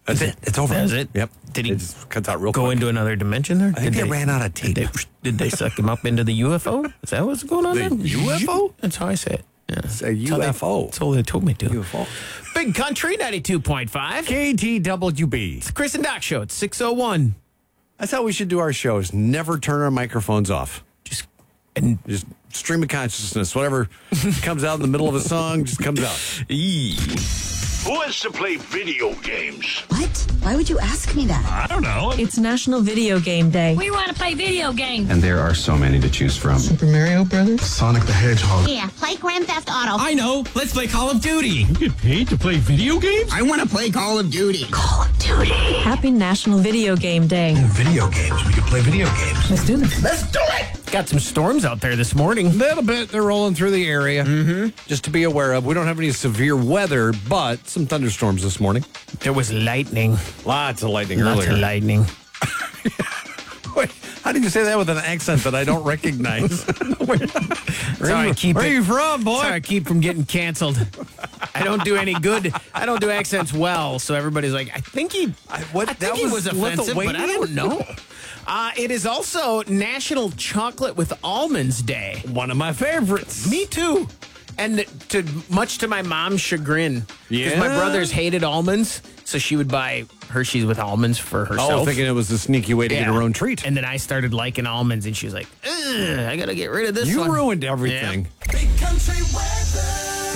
That's it. It's over. That's it? Yep. Did he It just cuts out real go quick. into another dimension there? I think they ran out of tape. Did they suck him up into the UFO? Is that what's going on The there? UFO? That's how I say it. Yeah. It's a UFO. That's all they told me to. UFO. Big Country 92.5. KTWB. It's the Chris and Doc Show. It's 6:01. That's how we should do our shows. Never turn our microphones off. Just Stream of consciousness. Whatever comes out in the middle of a song just comes out. Who wants to play video games? What? Why would you ask me that? I don't know. It's National Video Game Day. We want to play video games. And there are so many to choose from. Super Mario Brothers? Sonic the Hedgehog. Yeah, play Grand Theft Auto. I know. Let's play Call of Duty. You get paid to play video games? I want to play Call of Duty. Call of Duty. Happy National Video Game Day. Video games. We can play video games. Let's do this. Let's do it! got some storms out there this morning. A little bit. They're rolling through the area. Mm-hmm. Just to be aware of. We don't have any severe weather, but some thunderstorms this morning. There was lightning. Lots of lightning Lots earlier. of lightning. Wait, how did you say that with an accent that I don't recognize? Where are you from, boy? Sorry, I keep from getting canceled. I don't do any good. I don't do accents well, so everybody's like, I think he was offensive, but I don't know. It is also National Chocolate with Almonds Day. One of my favorites. Me too. And much to my mom's chagrin. Because my brothers hated almonds, so she would buy Hershey's with almonds for herself. Oh, thinking it was a sneaky way to get her own treat. And then I started liking almonds, and she was like, ugh, I got to get rid of this one. You ruined everything. Yeah. Big country weather.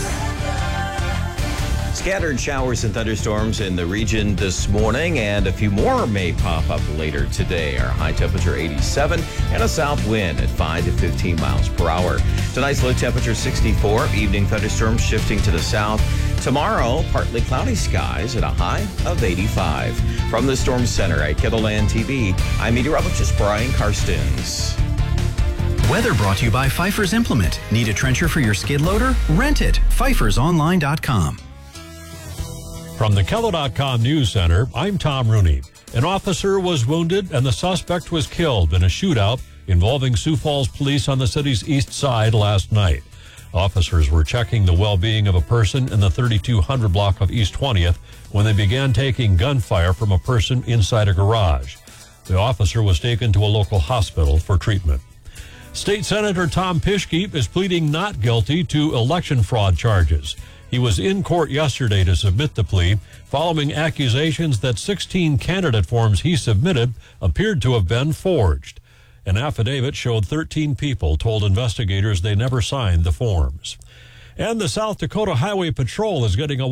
Scattered showers and thunderstorms in the region this morning, and a few more may pop up later today. Our high temperature 87 and a south wind at 5 to 15 miles per hour. Tonight's low temperature 64. Evening thunderstorms shifting to the south. Tomorrow, partly cloudy skies at a high of 85. From the Storm Center at Kettleland TV, I'm meteorologist Brian Karstens. Weather brought to you by Pfeiffer's Implement. Need a trencher for your skid loader? Rent it. PfeiffersOnline.com. From the Kello.com News Center, I'm Tom Rooney. An officer was wounded and the suspect was killed in a shootout involving Sioux Falls police on the city's east side last night. Officers were checking the well-being of a person in the 3200 block of East 20th when they began taking gunfire from a person inside a garage. The officer was taken to a local hospital for treatment. State Senator Tom Pischke is pleading not guilty to election fraud charges. He was in court yesterday to submit the plea following accusations that 16 candidate forms he submitted appeared to have been forged. An affidavit showed 13 people told investigators they never signed the forms. And the South Dakota Highway Patrol is getting a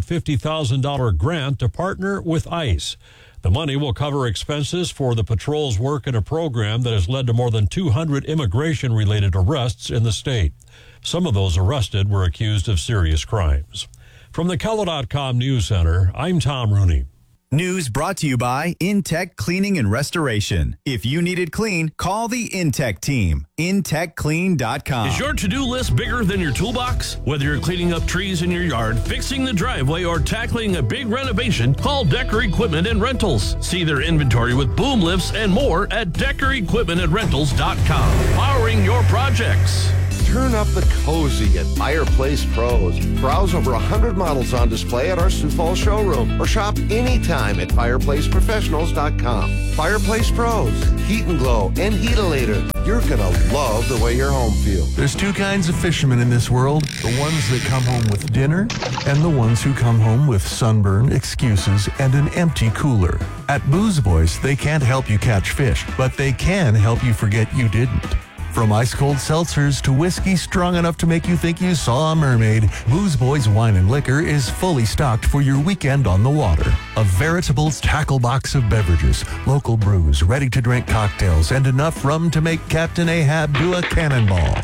$150,000 grant to partner with ICE. The money will cover expenses for the patrol's work in a program that has led to more than 200 immigration-related arrests in the state. Some of those arrested were accused of serious crimes. From the Kello.com News Center, I'm Tom Rooney. News brought to you by Intech Cleaning and Restoration. If you need it clean, call the Intech team. IntechClean.com. Is your to-do list bigger than your toolbox? Whether you're cleaning up trees in your yard, fixing the driveway, or tackling a big renovation, call Decker Equipment and Rentals. See their inventory with boom lifts and more at DeckerEquipmentandRentals.com. Powering your projects. Turn up the cozy at Fireplace Pros. Browse over 100 models on display at our Sioux Falls showroom or shop anytime at FireplaceProfessionals.com. Fireplace Pros, Heat and Glow and Heatilator. You're going to love the way your home feels. There's two kinds of fishermen in this world. The ones that come home with dinner and the ones who come home with sunburn, excuses, and an empty cooler. At Booze Boys, they can't help you catch fish, but they can help you forget you didn't. From ice-cold seltzers to whiskey strong enough to make you think you saw a mermaid, Booze Boys Wine and Liquor is fully stocked for your weekend on the water. A veritable tackle box of beverages, local brews, ready-to-drink cocktails, and enough rum to make Captain Ahab do a cannonball.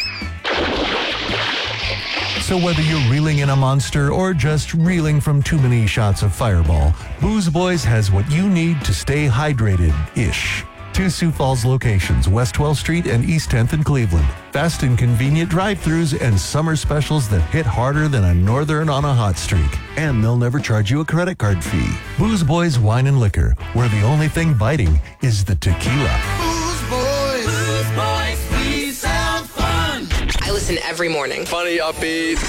So whether you're reeling in a monster or just reeling from too many shots of Fireball, Booze Boys has what you need to stay hydrated-ish. 2 Sioux Falls locations, West 12th Street and East 10th in Cleveland. Fast and convenient drive-thrus and summer specials that hit harder than a northern on a hot streak. And they'll never charge you a credit card fee. Booze Boys Wine and Liquor, where the only thing biting is the tequila. Booze Boys, we sound fun. I listen every morning. Funny, upbeat.